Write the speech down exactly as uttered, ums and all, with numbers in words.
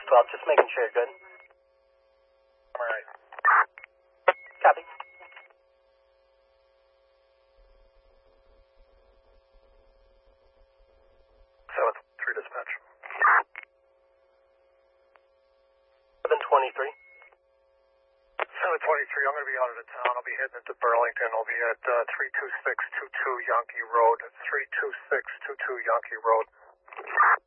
twelve, just making sure you're good. All right. Copy. seven three dispatch. seven twenty-three. seven twenty-three, I'm going to be out of the town. I'll be heading into Burlington. I'll be at uh, three two six two two Yankee Road. three two six two two Yankee Road.